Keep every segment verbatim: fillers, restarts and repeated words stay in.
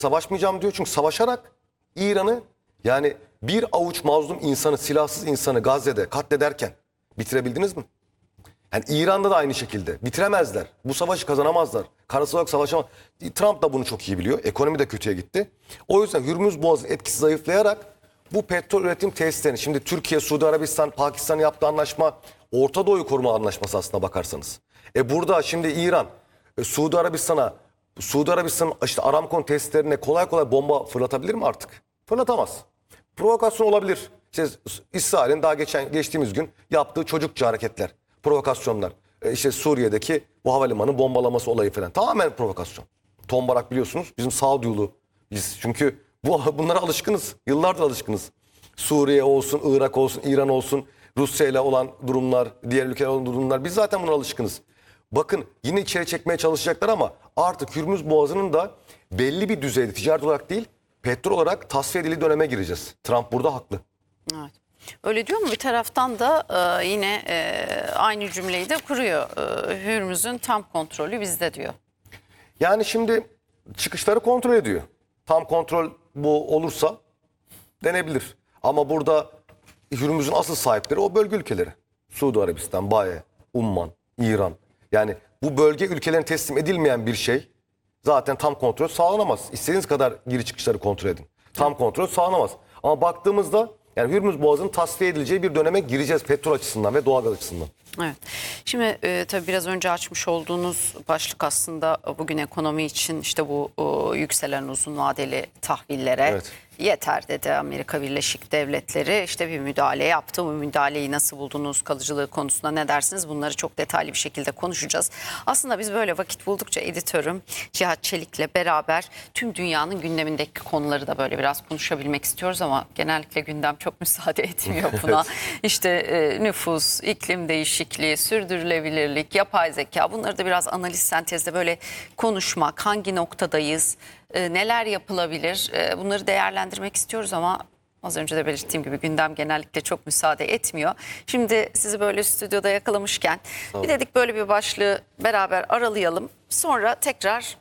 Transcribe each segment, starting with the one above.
savaşmayacağım diyor. Çünkü savaşarak İran'ı, yani bir avuç mazlum insanı, silahsız insanı Gazze'de katlederken bitirebildiniz mi? Yani İran'da da aynı şekilde bitiremezler. Bu savaşı kazanamazlar. Karasal savaşamaz. Trump da bunu çok iyi biliyor. Ekonomi de kötüye gitti. O yüzden Hürmüz Boğazı etkisi zayıflayarak bu petrol üretim tesislerini, şimdi Türkiye, Suudi Arabistan, Pakistan yaptığı anlaşma Orta Doğu'yu koruma anlaşması aslına bakarsanız. E burada şimdi İran e, Suudi Arabistan'a, Suudi Arabistan'ın işte Aramco tesislerine kolay kolay bomba fırlatabilir mi artık? Fırlatamaz. Provokasyon olabilir. İşte İsrail'in daha geçen geçtiğimiz gün yaptığı çocukça hareketler, provokasyonlar. E işte Suriye'deki bu havalimanı bombalaması olayı falan. Tamamen provokasyon. Tombarak biliyorsunuz bizim sağduyulu. Biz çünkü bu bunlara alışkınız. Yıllardır alışkınız. Suriye olsun, Irak olsun, İran olsun, Rusya ile olan durumlar, diğer ülkelerle olan durumlar. Biz zaten buna alışkınız. Bakın yine içeri çekmeye çalışacaklar ama artık Hürmüz Boğazı'nın da belli bir düzeyde, ticaret olarak değil, petrol olarak tasfiye edildiği döneme gireceğiz. Trump burada haklı. Evet. Öyle diyor mu? Bir taraftan da e, yine e, aynı cümleyi de kuruyor. E, Hürmüz'ün tam kontrolü bizde diyor. Yani şimdi çıkışları kontrol ediyor. Tam kontrol bu olursa denebilir. Ama burada Hürmüz'ün asıl sahipleri o bölge ülkeleri. Suudi Arabistan, Baye, Umman, İran. Yani bu bölge ülkelerine teslim edilmeyen bir şey zaten tam kontrol sağlanamaz. İstediğiniz kadar giri çıkışları kontrol edin. Tam kontrol sağlanamaz. Ama baktığımızda yani Hürmüz Boğazı'nın tasfiye edileceği bir döneme gireceğiz petrol açısından ve doğalgaz açısından. Evet. Şimdi e, tabii biraz önce açmış olduğunuz başlık aslında bugün ekonomi için işte bu o, yükselen uzun vadeli tahvillere Evet. yeter dedi Amerika Birleşik Devletleri. İşte bir müdahale yaptı. Bu müdahaleyi nasıl buldunuz? Kalıcılığı konusunda ne dersiniz? Bunları çok detaylı bir şekilde konuşacağız. Aslında biz böyle vakit buldukça editörüm Cihat Çelik'le beraber tüm dünyanın gündemindeki konuları da böyle biraz konuşabilmek istiyoruz ama genellikle gündem çok müsaade etmiyor buna. İşte e, nüfus, iklim değişikliği, sürdürülebilirlik, yapay zeka, bunları da biraz analiz sentezde böyle konuşmak, hangi noktadayız, e, neler yapılabilir, e, bunları değerlendirmek istiyoruz ama az önce de belirttiğim gibi gündem genellikle çok müsaade etmiyor. Şimdi sizi böyle stüdyoda yakalamışken bir dedik böyle bir başlığı beraber aralayalım, sonra tekrar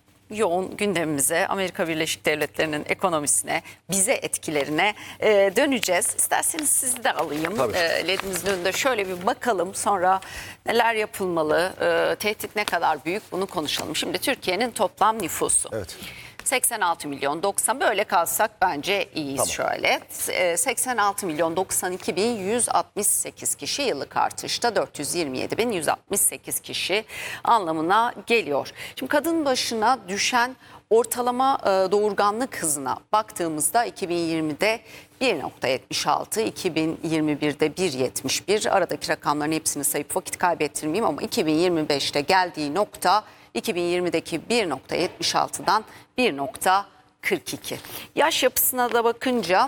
yoğun gündemimize, Amerika Birleşik Devletleri'nin ekonomisine, bize etkilerine e, döneceğiz. İsterseniz sizi de alayım. E, ledimizin önünde şöyle bir bakalım. Sonra neler yapılmalı, e, tehdit ne kadar büyük bunu konuşalım. Şimdi Türkiye'nin toplam nüfusu. Evet. seksen altı milyon doksan, böyle kalsak bence iyiyiz. Tamam. Şöyle seksen altı milyon doksan iki bin yüz altmış sekiz kişi, yıllık artışta dört yüz yirmi yedi bin yüz altmış sekiz kişi anlamına geliyor. Şimdi kadın başına düşen ortalama doğurganlık hızına baktığımızda iki bin yirmide bir nokta yetmiş altı, iki bin yirmi birde bir nokta yetmiş bir, aradaki rakamların hepsini sayıp vakit kaybettirmeyeyim ama iki bin yirmi beşte geldiği nokta iki bin yirmideki bir nokta yetmiş altıdan bir nokta kırk iki. Yaş yapısına da bakınca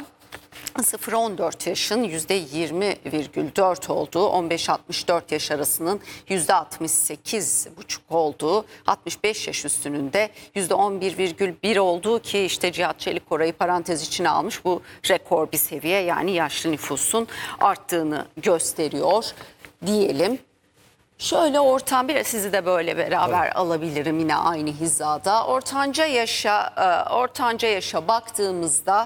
sıfır on dört yaşın yüzde yirmi virgül dört olduğu, on beş altmış dört yaş arasının yüzde altmış sekiz virgül beş olduğu, altmış beş yaş üstünün de yüzde on bir virgül bir olduğu ki işte Cihat Çelik orayı parantez içine almış, bu rekor bir seviye, yani yaşlı nüfusun arttığını gösteriyor diyelim. Şöyle ortam, bir sizi de böyle beraber evet. alabilirim yine aynı hizada. Ortanca yaşa, ortanca yaşa baktığımızda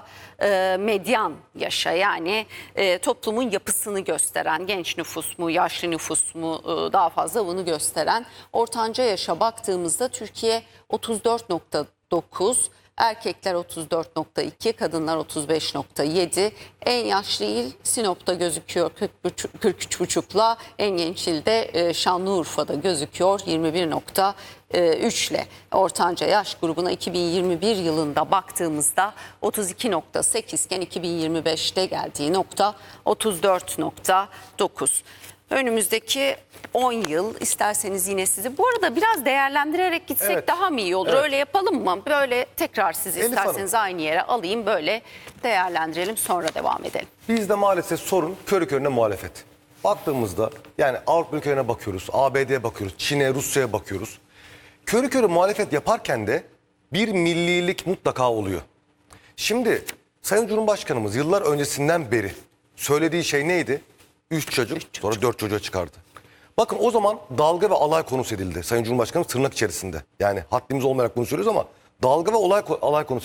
medyan yaşa, yani toplumun yapısını gösteren, genç nüfus mu, yaşlı nüfus mu daha fazla, bunu gösteren ortanca yaşa baktığımızda Türkiye otuz dört nokta dokuz, erkekler otuz dört nokta iki, kadınlar otuz beş nokta yedi. En yaşlı il Sinop'ta gözüküyor kırk üç buçukla, en genç il de Şanlıurfa'da gözüküyor yirmi bir nokta üç ile. Ortanca yaş grubuna iki bin yirmi bir yılında baktığımızda otuz iki nokta sekiz iken iki bin yirmi beşte geldiği nokta otuz dört nokta dokuz. Önümüzdeki on yıl isterseniz yine sizi bu arada biraz değerlendirerek gitsek evet. daha mı iyi olur? Evet. Öyle yapalım mı? Böyle tekrar sizi Elif isterseniz Hanım. aynı yere alayım, böyle değerlendirelim, sonra devam edelim. Bizde maalesef sorun körü körüne muhalefet. Baktığımızda yani Avrupa ülkelerine bakıyoruz, A B D'ye bakıyoruz, Çin'e, Rusya'ya bakıyoruz. Körü körü muhalefet yaparken de bir millilik mutlaka oluyor. Şimdi Sayın Cumhurbaşkanımız yıllar öncesinden beri söylediği şey neydi? Üç çocuk, Üç çocuk. sonra dört çocuğa çıkardı. Bakın o zaman dalga ve alay konusu edildi Sayın Cumhurbaşkanımız tırnak içerisinde. Yani haddimiz olmayarak bunu söylüyoruz ama dalga ve alay, alay konusu edildi.